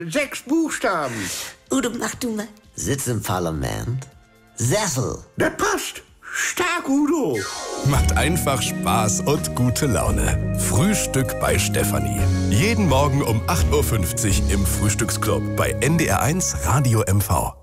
6 Buchstaben. Udo, mach du mal. Sitz im Parlament. Sessel. Das passt. Stark, Udo. Macht einfach Spaß und gute Laune. Frühstück bei Stefanie. Jeden Morgen um 8:50 Uhr im Frühstücksclub bei NDR1 Radio MV.